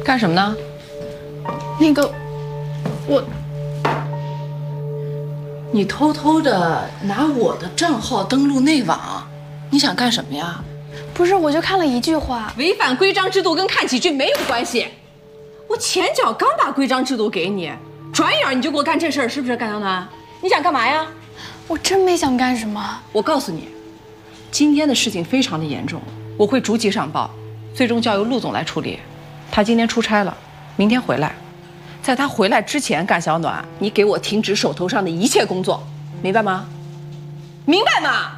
干什么呢？ 那个， 你偷偷的拿我的账号登录内网，你想干什么呀？ 不是，我就看了一句话， 违反规章制度跟看几句没有关系。我前脚刚把规章制度给你，转眼你就给我干这事儿，是不是，甘小暖？你想干嘛呀？ 我真没想干什么。 我告诉你，今天的事情非常的严重，我会逐级上报，最终交由陆总来处理。他今天出差了，明天回来。在他回来之前，甘小暖，你给我停止手头上的一切工作，明白吗？明白吗？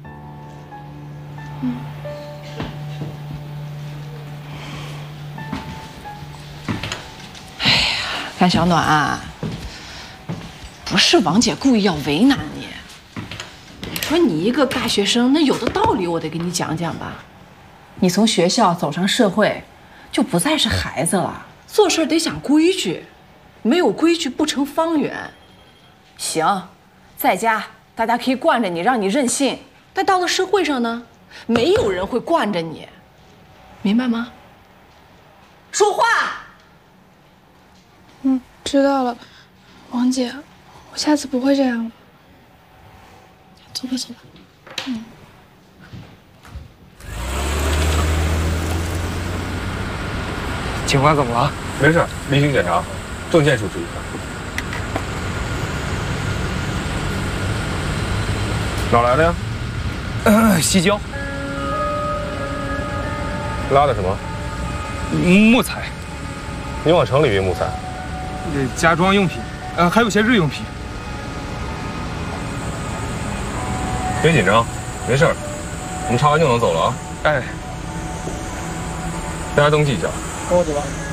哎呀，甘小暖，不是王姐故意要为难你。你说你一个大学生，那有的道理我得给你讲讲吧。你从学校走上社会，就不再是孩子了，做事得讲规矩。没有规矩不成方圆。行，在家大家可以惯着你，让你任性，但到了社会上呢，没有人会惯着你，明白吗？说话。 知道了，王姐，我下次不会这样了。走吧，走吧。 警官怎么了？ 没事，例行检查，证件出示一下。哪来的呀？ 西郊。 拉的什么？ 木材。 你往城里运木材？ 家装用品，还有些日用品。 别紧张，没事儿，我们查完就能走了啊。 哎， 大家登记一下。 跟我走吧。